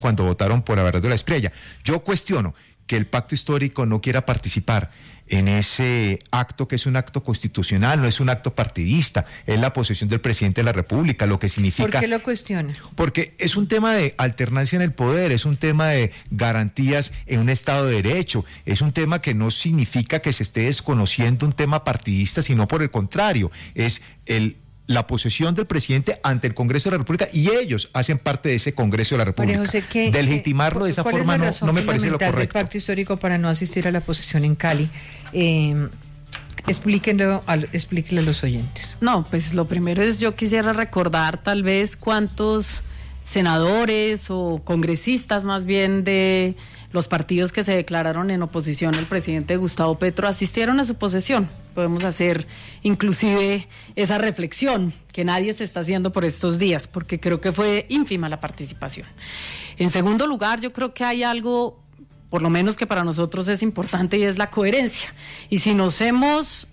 cuando votaron por Abelardo de la Espriella. Yo cuestiono que el pacto histórico no quiera participar en ese acto, que es un acto constitucional, no es un acto partidista, es la posesión del presidente de la República, lo que significa... ¿Por qué lo cuestiona? Porque es un tema de alternancia en el poder, es un tema de garantías en un Estado de Derecho, es un tema que no significa que se esté desconociendo un tema partidista, sino por el contrario, es la posesión del presidente ante el Congreso de la República, y ellos hacen parte de ese Congreso de la República. José, de legitimarlo de esa forma no me parece lo correcto. Del pacto histórico para no asistir a la posesión en Cali, explíquenle a los oyentes. No, pues lo primero es, yo quisiera recordar tal vez cuántos senadores o congresistas más bien de los partidos que se declararon en oposición al presidente Gustavo Petro asistieron a su posesión. Podemos hacer inclusive esa reflexión que nadie se está haciendo por estos días, porque creo que fue ínfima la participación. En segundo lugar, yo creo que hay algo, por lo menos que para nosotros es importante, y es la coherencia. Y si nos hemos,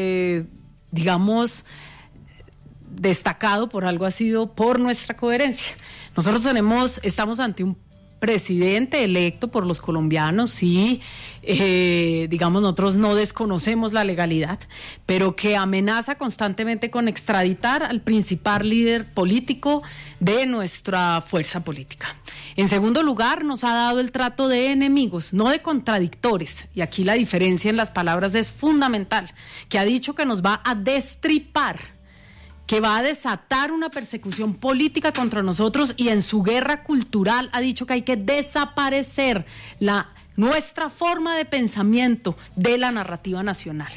destacado por algo, ha sido por nuestra coherencia. Nosotros estamos ante un presidente electo por los colombianos, sí, nosotros no desconocemos la legalidad, pero que amenaza constantemente con extraditar al principal líder político de nuestra fuerza política. En segundo lugar, nos ha dado el trato de enemigos, no de contradictores, y aquí la diferencia en las palabras es fundamental, que ha dicho que nos va a destripar, que va a desatar una persecución política contra nosotros, y en su guerra cultural ha dicho que hay que desaparecer nuestra forma de pensamiento de la narrativa nacional.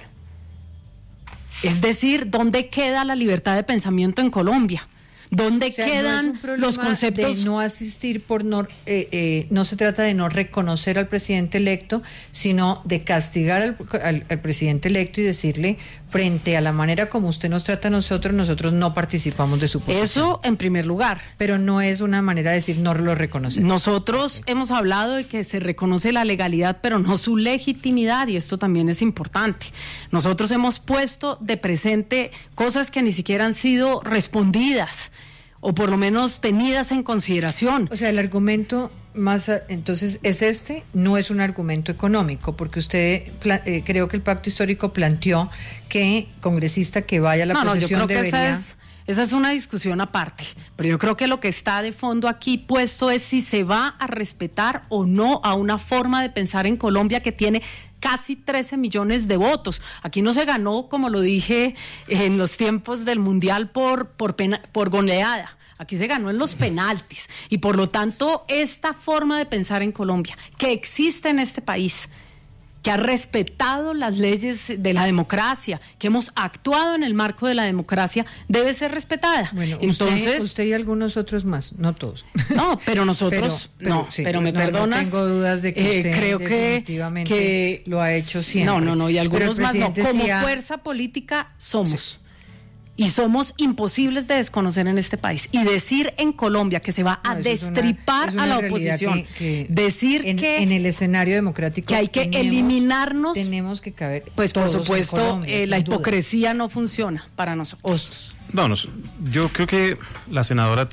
Es decir, ¿dónde queda la libertad de pensamiento en Colombia? ¿Dónde quedan los conceptos? De no asistir no se trata de no reconocer al presidente electo, sino de castigar al presidente electo y decirle, frente a la manera como usted nos trata a nosotros no participamos de su posición. Eso en primer lugar. Pero no es una manera de decir no lo reconocemos. Nosotros hemos hablado de que se reconoce la legalidad, pero no su legitimidad, y esto también es importante. Nosotros hemos puesto de presente cosas que ni siquiera han sido respondidas, o por lo menos tenidas en consideración. O sea, el argumento entonces no es un argumento económico, porque usted creo que el pacto histórico planteó que congresista que vaya a la posesión yo creo debería... que esa es una discusión aparte, pero yo creo que lo que está de fondo aquí puesto es si se va a respetar o no a una forma de pensar en Colombia que tiene casi 13 millones de votos. Aquí no se ganó, como lo dije en los tiempos del Mundial, por goleada. Aquí se ganó en los penaltis, y por lo tanto esta forma de pensar en Colombia, que existe en este país, que ha respetado las leyes de la democracia, que hemos actuado en el marco de la democracia, debe ser respetada. Bueno, entonces usted y algunos otros más, no todos. No, pero nosotros pero me perdonas. No tengo dudas de que usted creo definitivamente que lo ha hecho siempre. No, y algunos más no. Como decía, fuerza política somos. Sí. Y somos imposibles de desconocer en este país. Y decir en Colombia que se va a destripar a la oposición, decir que en el escenario democrático que hay que eliminarnos, tenemos que caber. Pues por supuesto, la hipocresía no funciona para nosotros. No, yo creo que la senadora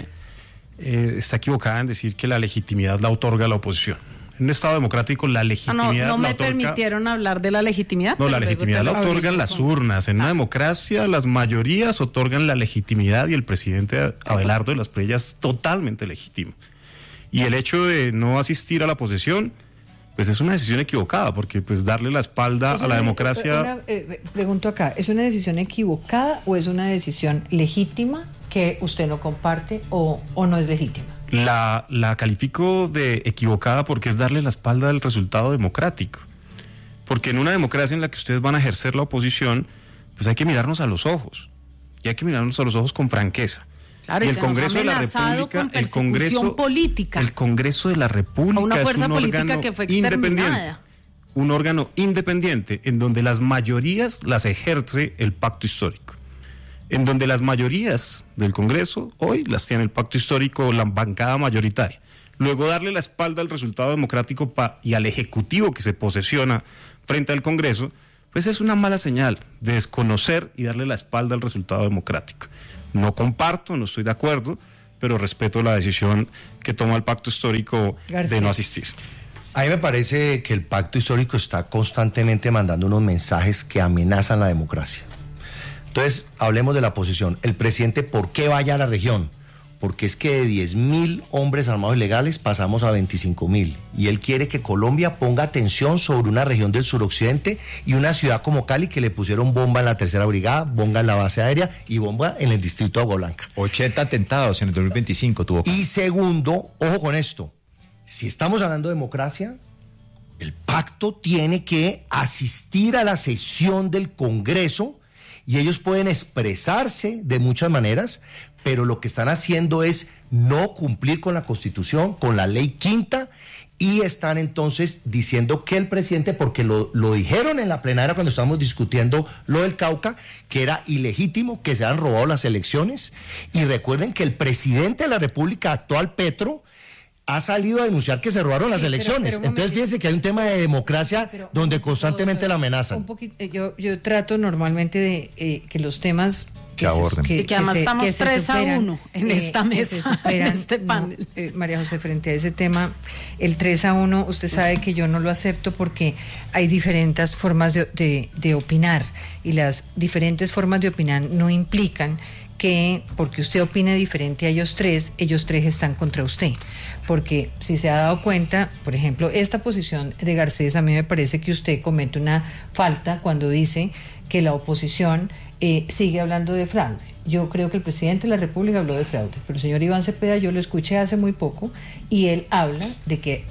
está equivocada en decir que la legitimidad la otorga la oposición. En un Estado democrático la legitimidad no me permitieron hablar de la legitimidad. No, la legitimidad la otorgan las urnas. En una democracia las mayorías otorgan la legitimidad, y el presidente Abelardo de la Espriella es totalmente legítimo. Y el hecho de no asistir a la posesión, pues es una decisión equivocada, porque pues darle la espalda a la democracia... Pregunto acá, ¿es una decisión equivocada o es una decisión legítima que usted no comparte o no es legítima? La califico de equivocada porque es darle la espalda al resultado democrático. Porque en una democracia en la que ustedes van a ejercer la oposición, pues hay que mirarnos a los ojos. Y hay que mirarnos a los ojos con franqueza. Claro, y el Congreso de la República, el Congreso de la República una fuerza es un política órgano que fue independiente. Un órgano independiente en donde las mayorías las ejerce el pacto histórico. En donde las mayorías del Congreso hoy las tiene el pacto histórico, la bancada mayoritaria. Luego darle la espalda al resultado democrático y al Ejecutivo que se posesiona frente al Congreso, pues es una mala señal de desconocer y darle la espalda al resultado democrático. No comparto, no estoy de acuerdo, pero respeto la decisión que toma el pacto histórico de no asistir. A mí me parece que el pacto histórico está constantemente mandando unos mensajes que amenazan la democracia. Entonces, hablemos de la posición. El presidente, ¿por qué vaya a la región? Porque es que de 10.000 hombres armados ilegales pasamos a 25.000. Y él quiere que Colombia ponga atención sobre una región del suroccidente y una ciudad como Cali, que le pusieron bomba en la tercera brigada, bomba en la base aérea y bomba en el distrito de Agua Blanca. 80 atentados en el 2025 tuvo. Y segundo, ojo con esto, si estamos hablando de democracia, el pacto tiene que asistir a la sesión del Congreso y ellos pueden expresarse de muchas maneras, pero lo que están haciendo es no cumplir con la Constitución, con la ley quinta, y están entonces diciendo que el presidente, porque lo dijeron en la plenaria cuando estábamos discutiendo lo del Cauca, que era ilegítimo, que se han robado las elecciones, y recuerden que el presidente de la República actual, Petro, ha salido a denunciar que se robaron las elecciones. Pero entonces fíjense que hay un tema de democracia donde constantemente la amenazan. Un poquito, yo trato normalmente de que los temas que aborden. Que además estamos 3-1 en esta mesa, en este panel. María José, frente a ese tema, el 3-1, usted sabe que yo no lo acepto porque hay diferentes formas de opinar, y las diferentes formas de opinar no implican que porque usted opine diferente a ellos tres están contra usted. Porque si se ha dado cuenta, por ejemplo, esta posición de Garcés, a mí me parece que usted comete una falta cuando dice que la oposición sigue hablando de fraude. Yo creo que el presidente de la República habló de fraude, pero el señor Iván Cepeda, yo lo escuché hace muy poco, y él habla de que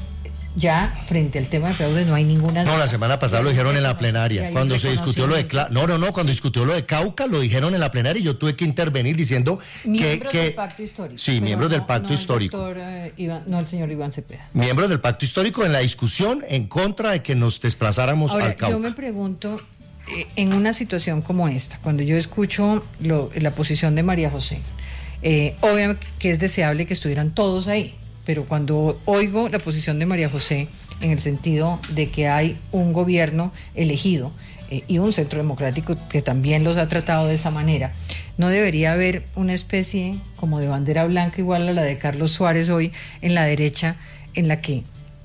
ya frente al tema de fraude no hay ninguna... No, la semana pasada lo dijeron en la plenaria, cuando se discutió lo de... cuando discutió lo de Cauca, lo dijeron en la plenaria y yo tuve que intervenir diciendo miembros del pacto histórico. Sí, miembros del pacto histórico. No el señor Iván Cepeda. Miembros del pacto histórico en la discusión en contra de que nos desplazáramos al Cauca. Yo me pregunto, en una situación como esta, cuando yo escucho la posición de María José, obviamente que es deseable que estuvieran todos ahí, pero cuando oigo la posición de María José en el sentido de que hay un gobierno elegido y un centro democrático que también los ha tratado de esa manera, ¿no debería haber una especie como de bandera blanca igual a la de Carlos Suárez hoy en la derecha, en la que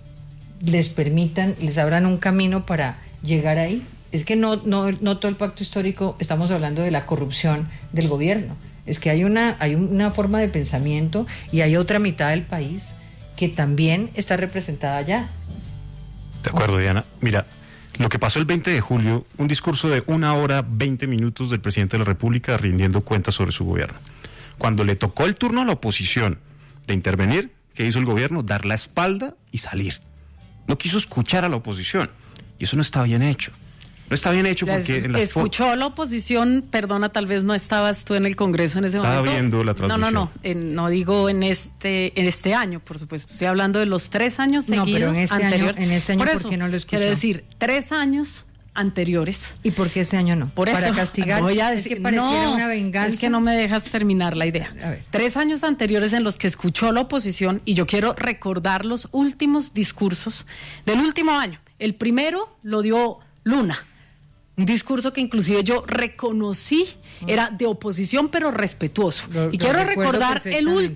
les abran un camino para llegar ahí? Es que no todo el pacto histórico, estamos hablando de la corrupción del gobierno. Es que hay una forma de pensamiento y hay otra mitad del país que también está representada allá. De acuerdo, Diana. Mira, lo que pasó el 20 de julio, un discurso de 1 hora 20 minutos del presidente de la República rindiendo cuentas sobre su gobierno. Cuando le tocó el turno a la oposición de intervenir, ¿qué hizo el gobierno? Dar la espalda y salir. No quiso escuchar a la oposición. Y eso no está bien hecho. No está bien hecho porque... Escuchó a la oposición, perdona, tal vez no estabas tú en el Congreso en ese momento. Estaba viendo la transmisión. No digo en este año, por supuesto. Estoy hablando de los 3 años seguidos. No, pero en este año, ¿por qué no lo escuchó? Quiero decir, 3 años anteriores. ¿Y por qué este año no? Por eso, para castigar, voy a decir, es que pareciera una venganza. Es que no me dejas terminar la idea. A ver. 3 años anteriores en los que escuchó la oposición, y yo quiero recordar los últimos discursos del último año. El primero lo dio Luna. Un discurso que inclusive yo reconocí, era de oposición pero respetuoso. Y quiero recordar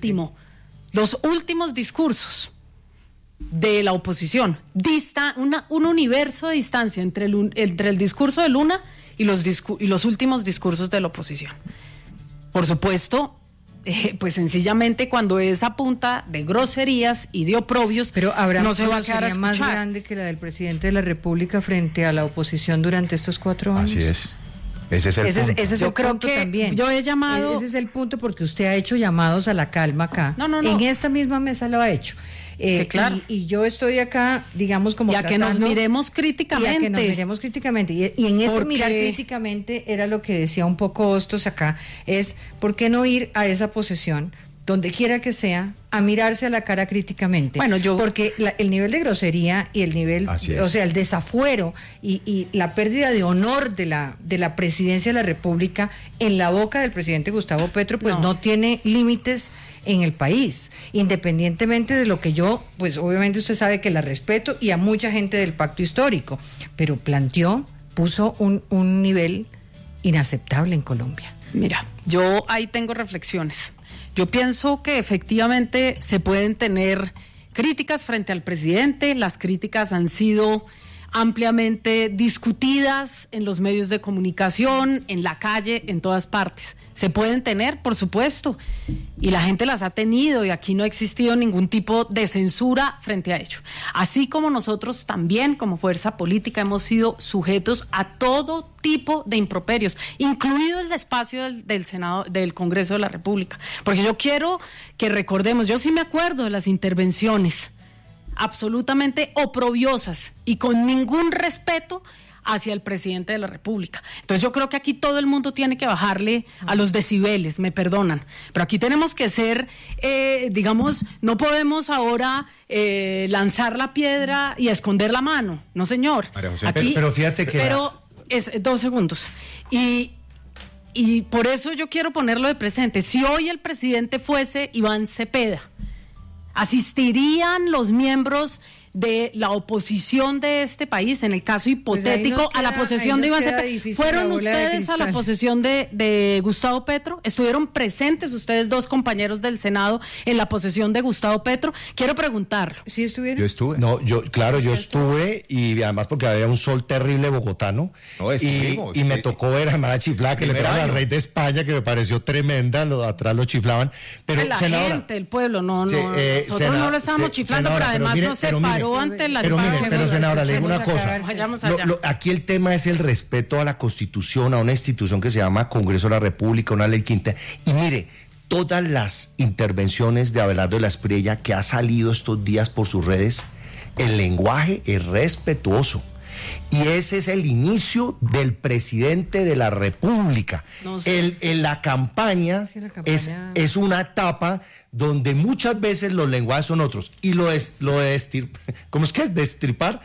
los últimos discursos de la oposición. Un universo de distancia entre el discurso de Luna y los últimos discursos de la oposición. Por supuesto, pues sencillamente cuando es a punta de groserías y de oprobios, pero habrá no se va a quedar a más grande que la del presidente de la República frente a la oposición durante estos 4 años. Así es. Ese es el punto. Ese es yo el creo punto que también. Yo he llamado... Ese es el punto, porque usted ha hecho llamados a la calma acá. No. En esta misma mesa lo ha hecho. Sí, claro. Y yo estoy acá, digamos, como ya que nos miremos críticamente. Y a que nos miremos críticamente. Y en ese mirar críticamente era lo que decía un poco Hostos acá, es ¿por qué no ir a esa posesión, donde quiera que sea, a mirarse a la cara críticamente? Bueno, porque el nivel de grosería y el nivel, o sea, el desafuero y la pérdida de honor de la presidencia de la República en la boca del presidente Gustavo Petro, pues no tiene límites en el país, independientemente de lo que yo, pues obviamente usted sabe que la respeto y a mucha gente del pacto histórico, pero puso un nivel inaceptable en Colombia. Mira, yo ahí tengo reflexiones. Yo pienso que efectivamente se pueden tener críticas frente al presidente. Las críticas han sido ampliamente discutidas en los medios de comunicación, en la calle, en todas partes. Se pueden tener, por supuesto, y la gente las ha tenido, y aquí no ha existido ningún tipo de censura frente a ello. Así como nosotros también, como fuerza política, hemos sido sujetos a todo tipo de improperios, incluido el espacio del Senado, del Congreso de la República. Porque yo quiero que recordemos, yo sí me acuerdo de las intervenciones absolutamente oprobiosas y con ningún respeto hacia el presidente de la República. Entonces yo creo que aquí todo el mundo tiene que bajarle a los decibeles, me perdonan, pero aquí tenemos que ser, digamos, no podemos ahora lanzar la piedra y esconder la mano, no señor. María José, Aquí, pero fíjate que... Pero es 2 segundos. Y por eso yo quiero ponerlo de presente. Si hoy el presidente fuese Iván Cepeda, ¿asistirían los miembros de la oposición de este país, en el caso hipotético, a la posesión de Iván Cepeda? ¿Fueron ustedes a la posesión de Gustavo Petro? ¿Estuvieron presentes ustedes, 2 compañeros del Senado, en la posesión de Gustavo Petro? Quiero preguntarlo. ¿Sí estuvieron? Yo estuve. No, yo estuve, y además porque había un sol terrible bogotano, No, estuvimos, y me tocó ver a la chiflada que le pegaron al rey de España, que me pareció tremenda, atrás lo chiflaban. Pero la senadora, gente, el pueblo, nosotros senadora, no lo estábamos chiflando, senadora, pero además no se paró ante la pero senadora, le digo una cosa. Vayamos allá. Aquí el tema es el respeto a la Constitución, a una institución que se llama Congreso de la República, una ley quinta. Y mire, todas las intervenciones de Abelardo de la Espriella que ha salido estos días por sus redes, el lenguaje es respetuoso. Y ese es el inicio del presidente de la República. No sé. La campaña, Sí, la campaña es una etapa donde muchas veces los lenguajes son otros. Y ¿cómo es que es? Destripar.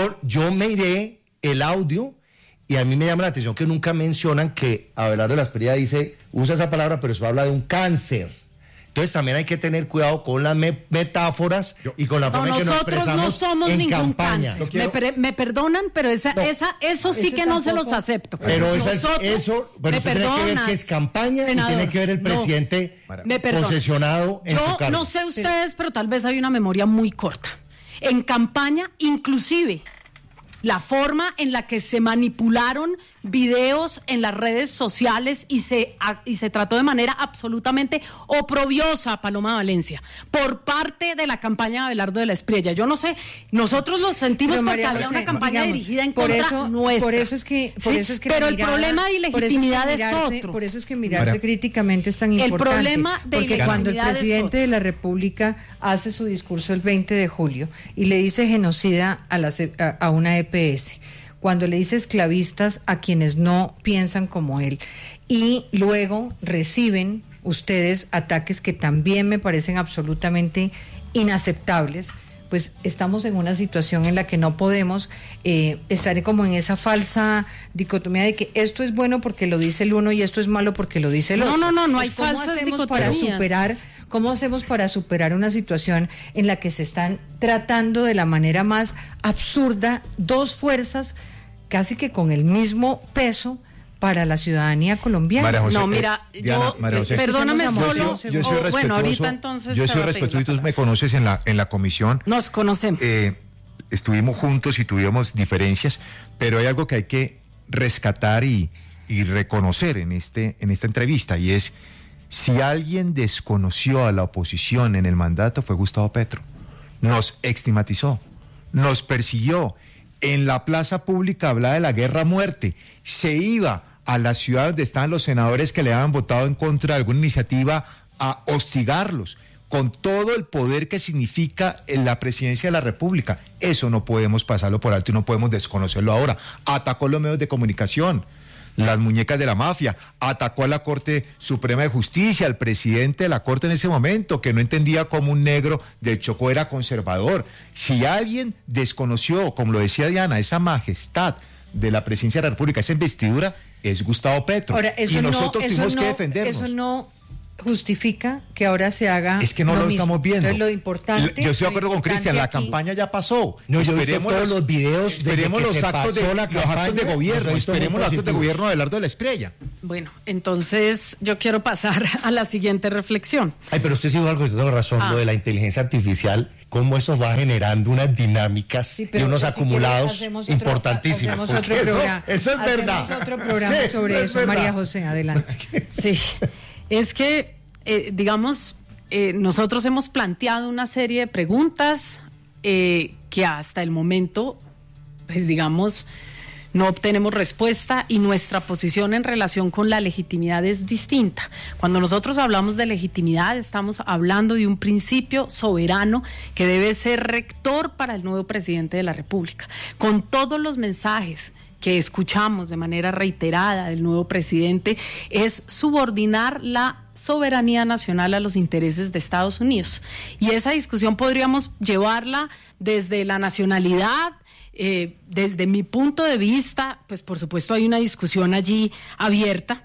Yo miré el audio y a mí me llama la atención que nunca mencionan que Abelardo de la Espriella usa esa palabra, pero eso habla de un cáncer. Entonces también hay que tener cuidado con las metáforas y con la forma en que nos expresamos no somos en ningún campaña. cáncer. Me perdonan, pero eso sí que no se los acepto. Pero pero usted tiene que ver que es campaña, senador, y tiene que ver el presidente posesionado en su cargo. Yo no sé ustedes, pero tal vez hay una memoria muy corta. En campaña, inclusive, la forma en la que se manipularon videos en las redes sociales y se trató de manera absolutamente oprobiosa, Paloma Valencia, por parte de la campaña de Abelardo de la Espriella. Yo no sé, nosotros lo sentimos porque había una campaña dirigida en contra nuestra. Por eso es que pero el problema de ilegitimidad es otro. Por eso es que mirarse críticamente es tan importante. El problema de porque cuando el presidente de la República hace su discurso el 20 de julio y le dice genocida a una EPS, cuando le dice esclavistas a quienes no piensan como él, y luego reciben ustedes ataques que también me parecen absolutamente inaceptables, pues estamos en una situación en la que no podemos estar como en esa falsa dicotomía de que esto es bueno porque lo dice el uno y esto es malo porque lo dice el otro. No hay ¿Cómo falsas hacemos dicotomías? ¿Cómo hacemos para superar una situación en la que se están tratando de la manera más absurda 2 fuerzas casi que con el mismo peso para la ciudadanía colombiana? María José, No, mira, Diana, María José, perdóname yo solo. yo soy respetuoso. Bueno, ahorita entonces. Yo soy respetuoso y tú me conoces en la comisión. Nos conocemos. Estuvimos juntos y tuvimos diferencias, pero hay algo que hay que rescatar y reconocer en esta entrevista, y es: si alguien desconoció a la oposición en el mandato fue Gustavo Petro. Nos estigmatizó, nos persiguió. En la plaza pública hablaba de la guerra a muerte. Se iba a la ciudad donde estaban los senadores que le habían votado en contra de alguna iniciativa a hostigarlos, con todo el poder que significa en la presidencia de la República. Eso no podemos pasarlo por alto y no podemos desconocerlo ahora. Atacó los medios de comunicación, las muñecas de la mafia, atacó a la Corte Suprema de Justicia, al presidente de la Corte en ese momento, que no entendía cómo un negro del Chocó era conservador. Si alguien desconoció, como lo decía Diana, esa majestad de la presidencia de la República, esa investidura, es Gustavo Petro. Ahora, y nosotros tuvimos que defendernos. Eso no justifica que ahora se haga. Es que no lo mismo. estamos viendo. Entonces, lo importante. Yo estoy de acuerdo con Cristian, la aquí- campaña ya pasó. No, yo he visto Esperemos todos los videos esperemos desde que los se actos pasó de la los actos de campaña, gobierno, los he visto muy esperemos los actos de positivos. gobierno de Abelardo de la Espriella. Bueno, entonces yo quiero pasar a la siguiente reflexión. Ay, pero usted sí dijo algo que tiene razón, lo de la inteligencia artificial, cómo eso va generando unas dinámicas Sí, y pero unos si acumulados quiere, hacemos otro- importantísimos. hacemos Porque otro eso- programa. eso es verdad. Hacemos otro programa Sí, sobre es eso, verdad. María José, adelante. Sí, es que, digamos, nosotros hemos planteado una serie de preguntas que hasta el momento, pues digamos, no obtenemos respuesta y nuestra posición en relación con la legitimidad es distinta. Cuando nosotros hablamos de legitimidad, estamos hablando de un principio soberano que debe ser rector para el nuevo presidente de la República. Con todos los mensajes que escuchamos de manera reiterada del nuevo presidente, es subordinar la soberanía nacional a los intereses de Estados Unidos. Y esa discusión podríamos llevarla desde la nacionalidad. Desde mi punto de vista, pues por supuesto hay una discusión allí abierta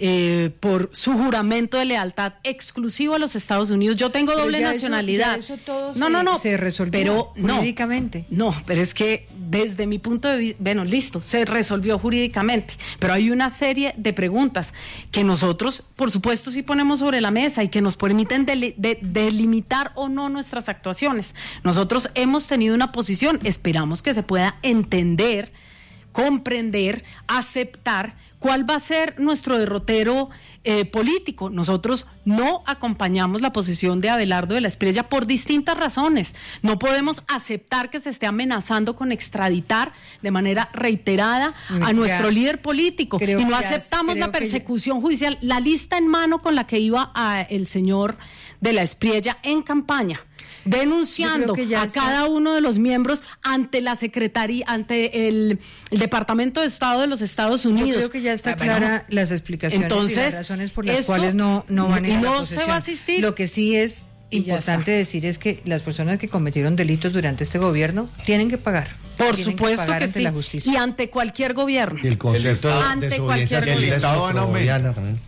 por su juramento de lealtad exclusivo a los Estados Unidos. Yo tengo Pero doble ya nacionalidad. Eso todo no, se resolvió pero jurídicamente. No, pero es que desde mi punto de vista, bueno, listo, se resolvió jurídicamente, pero hay una serie de preguntas que nosotros, por supuesto, sí ponemos sobre la mesa y que nos permiten delimitar o no nuestras actuaciones. Nosotros hemos tenido una posición, esperamos que se pueda entender, comprender, aceptar cuál va a ser nuestro derrotero político. Nosotros no acompañamos la posición de Abelardo de la Espriella por distintas razones. No podemos aceptar que se esté amenazando con extraditar de manera reiterada a nuestro líder político y no aceptamos la persecución judicial, la lista en mano con la que iba el señor de la Espriella en campaña, denunciando a cada uno de los miembros ante la Secretaría, ante el Departamento de Estado de los Estados Unidos. Yo creo que ya está clara las explicaciones entonces, y las razones por las cuales no van a ir a la no posesión. se va a asistir. Lo que sí es importante decir es que las personas que cometieron delitos durante este gobierno tienen que pagar. Por Tienen supuesto pagar que ante sí. la justicia. Y ante cualquier gobierno. Y el concepto Ante de cualquier desobediencia gobierno. civil El Estado va en aumento. pro-boliviana también.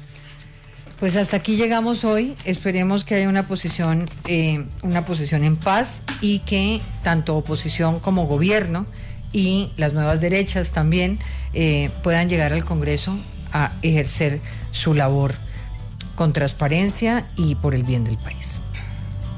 Pues hasta aquí llegamos hoy. Esperemos que haya una posición en paz y que tanto oposición como gobierno y las nuevas derechas también puedan llegar al Congreso a ejercer su labor con transparencia y por el bien del país.